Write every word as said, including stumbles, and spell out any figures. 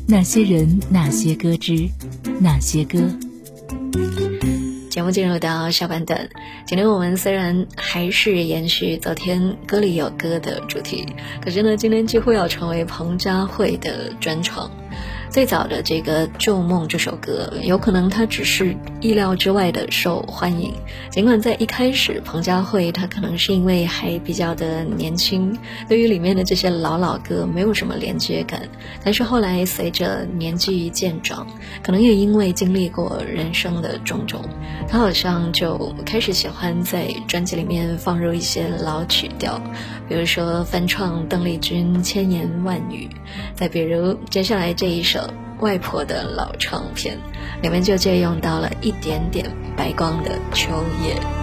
那些人，那些歌之那些歌。 节目进入到下半段，今天我们虽然还是延续昨天歌里有歌的主题，可是呢，今天几乎要成为彭佳慧的专场。最早的这个《旧梦》这首歌，有可能它只是意料之外的受欢迎。尽管在一开始，彭佳慧她可能是因为还比较的年轻，对于里面的这些老老歌没有什么连接感，但是后来随着年纪渐长，可能也因为经历过人生的种种，她好像就开始喜欢在专辑里面放入一些老曲调，比如说翻唱邓丽君千言万语，再比如接下来这一首外婆的老唱片，里面就借用到了一点点白光的秋叶。